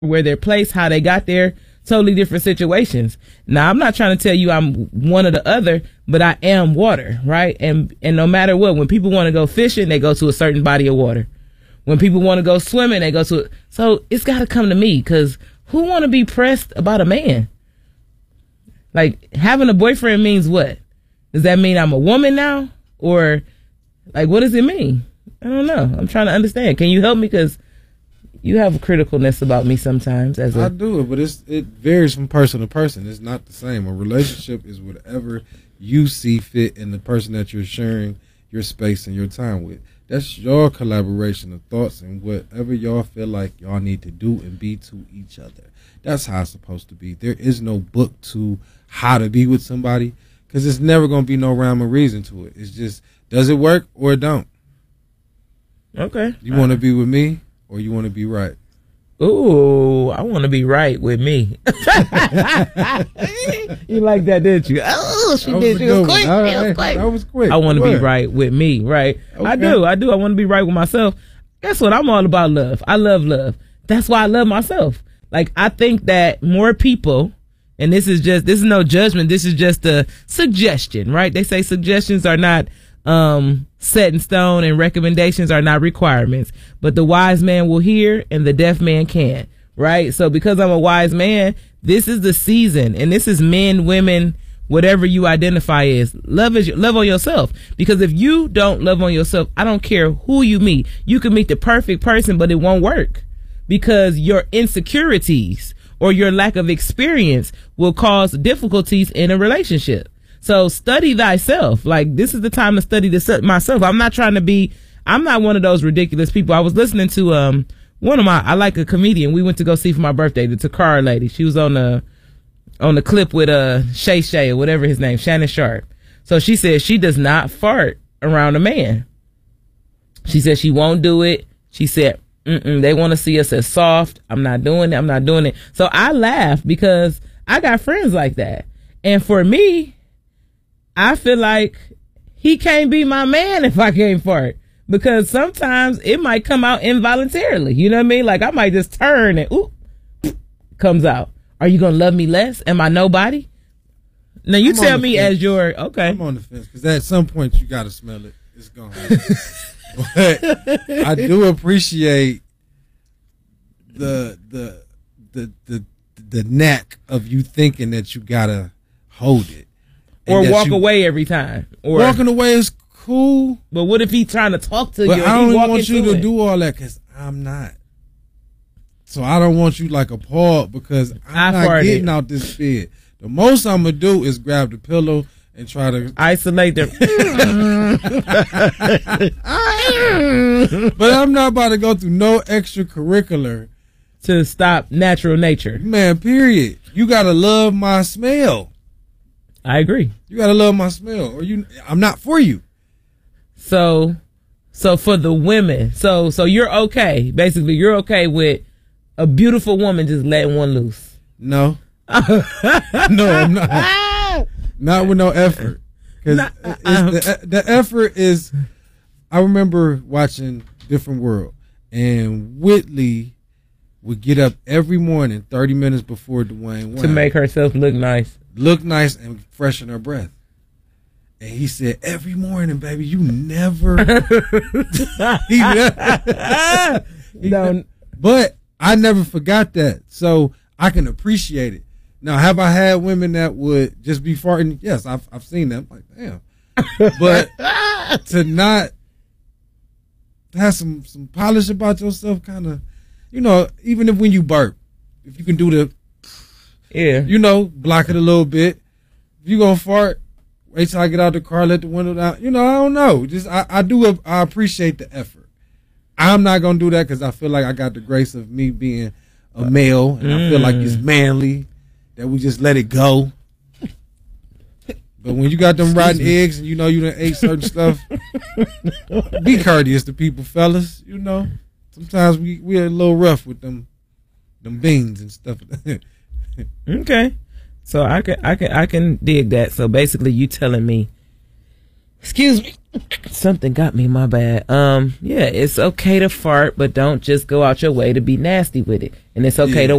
where they're placed, how they got there, totally different situations. Now, I'm not trying to tell you I'm one or the other, but I am water, right? And no matter what, when people want to go fishing, they go to a certain body of water. When people want to go swimming, they go to it. So it's got to come to me, because who want to be pressed about a man? Like, having a boyfriend means what? Does that mean I'm a woman now? Or, like, what does it mean? I don't know. I'm trying to understand. Can you help me? Because you have criticalness about me sometimes. I do, but it varies from person to person. It's not the same. A relationship is whatever you see fit in the person that you're sharing your space and your time with. That's your collaboration of thoughts and whatever y'all feel like y'all need to do and be to each other. That's how it's supposed to be. There is no book to how to be with somebody, because it's never going to be no rhyme or reason to it. It's just, does it work or it don't? Okay. You want to be with me or you want to be right? Ooh, I want to be right with me. You like that, didn't you? Oh, she did. She was quick. That was quick. I want to be right with me, right? Okay. I do. I want to be right with myself. Guess what? I'm all about love. I love love. That's why I love myself. Like, I think that more people, and this is no judgment. This is just a suggestion, right? They say suggestions are not set in stone and recommendations are not requirements, but the wise man will hear and the deaf man can, right? So because I'm a wise man, this is the season, and this is men, women, whatever you identify as. Love on yourself, because if you don't love on yourself, I don't care who you meet. You can meet the perfect person, but it won't work, because your insecurities or your lack of experience will cause difficulties in a relationship. So study thyself. Like, this is the time to study myself. I'm not one of those ridiculous people. I was listening to I like a comedian we went to go see for my birthday, the Takara lady. She was on the clip with Shay or whatever his name, Shannon Sharp. So she said she does not fart around a man. She said she won't do it. She said, they want to see us as soft. I'm not doing it. So I laugh because I got friends like that. And for me, I feel like he can't be my man if I can't fart, because sometimes it might come out involuntarily. You know what I mean? Like, I might just turn and comes out. Are you going to love me less? Am I nobody? Now you tell me as your, okay. I'm on the fence, because at some point you got to smell it. It's going to happen. But I do appreciate the knack of you thinking that you got to hold it. Or walk away every time. Or walking away is cool. But what if he's trying to talk to you? But I don't want you to do all that, because I'm not. So I don't want you like appalled, because I'm not getting out this bed. The most I'm going to do is grab the pillow and try to isolate them. But I'm not about to go through no extracurricular to stop natural nature. Man, period. You got to love my smell. I agree. You gotta love my smell, or I'm not for you. So for the women, so you're okay. Basically, you're okay with a beautiful woman just letting one loose. No, no, I'm not. Not with no effort. Because the effort is. I remember watching Different World, and Whitley would get up every morning 30 minutes before Dwayne Wayne to make herself look nice and freshen her breath. And he said, every morning, baby, you never. But I never forgot that. So I can appreciate it. Now, have I had women that would just be farting? Yes, I've seen them. Like, damn. But to not have some polish about yourself, kind of, even if when you burp, if you can do the, block it a little bit. If you gonna fart, wait till I get out the car, let the window down. I don't know. Just I appreciate the effort. I'm not gonna do that because I feel like I got the grace of me being a male, and I feel like it's manly that we just let it go. But when you got them rotten eggs and you done ate certain stuff, be courteous to people, fellas. Sometimes we're a little rough with them beans and stuff. Okay, so I can dig that. So basically, you telling me, excuse me, something got me. My bad. Yeah, it's okay to fart, but don't just go out your way to be nasty with it, and it's okay to